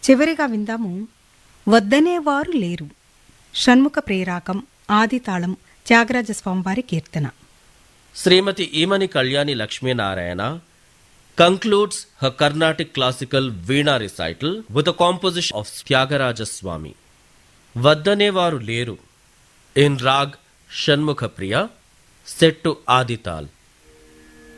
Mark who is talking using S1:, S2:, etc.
S1: చివరిగా విందాము వద్దనేవారు లేరు. షణ్ముఖ ప్రేరాకం ఆదితాళం త్యాగరాజ స్వామివారి కీర్తన.
S2: Srimati Imani Kalyani Lakshmi Narayana concludes her Carnatic classical Veena recital with a composition of Tyagaraja Swami. Vaddanevaru Leru in Rag Shanmukha Priya set to Adital.